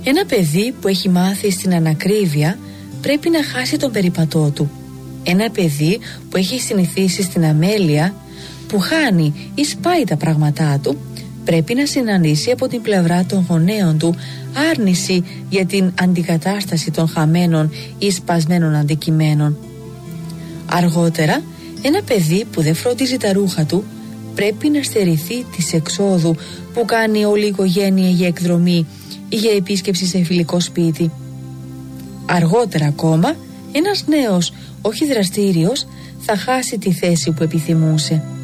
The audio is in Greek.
Ένα παιδί που έχει μάθει στην ανακρίβεια πρέπει να χάσει τον περίπατό του. Ένα παιδί που έχει συνηθίσει στην αμέλεια, που χάνει ή σπάει τα πράγματά του, πρέπει να συναντήσει από την πλευρά των γονέων του άρνηση για την αντικατάσταση των χαμένων ή σπασμένων αντικειμένων. Αργότερα, ένα παιδί που δεν φροντίζει τα ρούχα του πρέπει να στερηθεί της εξόδου που κάνει όλη η οικογένεια για εκδρομή ή για επίσκεψη σε φιλικό σπίτι. Αργότερα ακόμα, ένας νέος, όχι δραστήριος, θα χάσει τη θέση που επιθυμούσε.